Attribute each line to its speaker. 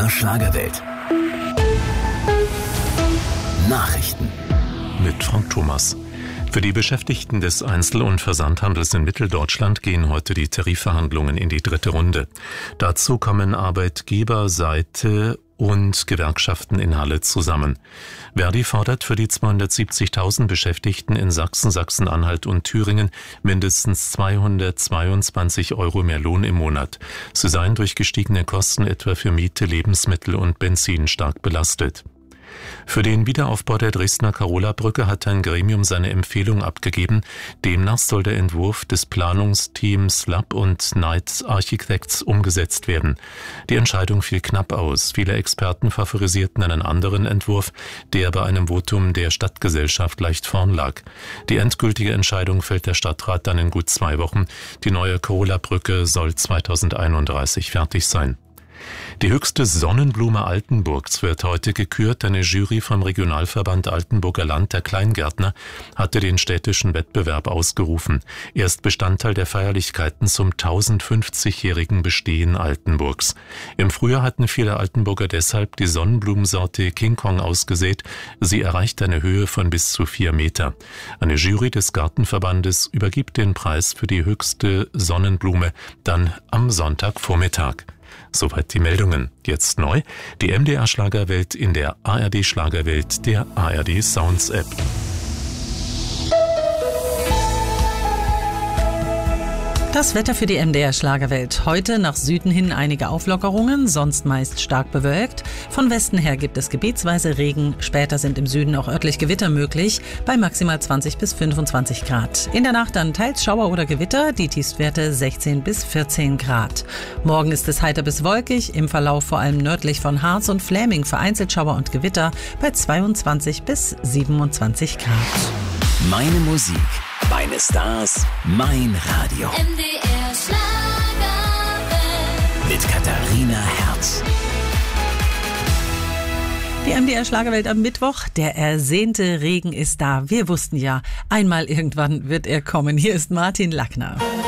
Speaker 1: MDR Schlagerwelt. Nachrichten.
Speaker 2: Mit Frank Thomas. Für die Beschäftigten des Einzel- und Versandhandels in Mitteldeutschland gehen heute die Tarifverhandlungen in die 3. Runde. Dazu kommen Arbeitgeberseite und Gewerkschaften in Halle zusammen. Verdi fordert für die 270.000 Beschäftigten in Sachsen, Sachsen-Anhalt und Thüringen mindestens 222 € mehr Lohn im Monat. Sie seien durch gestiegene Kosten etwa für Miete, Lebensmittel und Benzin stark belastet. Für den Wiederaufbau der Dresdner Karola-Brücke hat ein Gremium seine Empfehlung abgegeben. Demnach soll der Entwurf des Planungsteams Lab und Knight Architects umgesetzt werden. Die Entscheidung fiel knapp aus. Viele Experten favorisierten einen anderen Entwurf, der bei einem Votum der Stadtgesellschaft leicht vorn lag. Die endgültige Entscheidung fällt der Stadtrat dann in gut 2 Wochen. Die neue Karola-Brücke soll 2031 fertig sein. Die höchste Sonnenblume Altenburgs wird heute gekürt. Eine Jury vom Regionalverband Altenburger Land der Kleingärtner hatte den städtischen Wettbewerb ausgerufen. Er ist Bestandteil der Feierlichkeiten zum 1050-jährigen Bestehen Altenburgs. Im Frühjahr hatten viele Altenburger deshalb die Sonnenblumensorte King Kong ausgesät. Sie erreicht eine Höhe von bis zu 4 Meter. Eine Jury des Gartenverbandes übergibt den Preis für die höchste Sonnenblume dann am Sonntagvormittag. Soweit die Meldungen. Jetzt neu: die MDR Schlagerwelt in der ARD Schlagerwelt, der ARD Sounds App.
Speaker 3: Das Wetter für die MDR Schlagerwelt. Heute nach Süden hin einige Auflockerungen, sonst meist stark bewölkt. Von Westen her gibt es gebietsweise Regen. Später sind im Süden auch örtlich Gewitter möglich, bei maximal 20 bis 25 Grad. In der Nacht dann teils Schauer oder Gewitter, die Tiefstwerte 16 bis 14 Grad. Morgen ist es heiter bis wolkig, im Verlauf vor allem nördlich von Harz und Fläming vereinzelt Schauer und Gewitter bei 22 bis 27 Grad.
Speaker 1: Meine Musik, meine Stars, mein Radio.
Speaker 4: MDR Schlagerwelt.
Speaker 1: Mit Katharina Herz.
Speaker 3: Die MDR Schlagerwelt am Mittwoch. Der ersehnte Regen ist da. Wir wussten ja, einmal irgendwann wird er kommen. Hier ist Martin Lackner.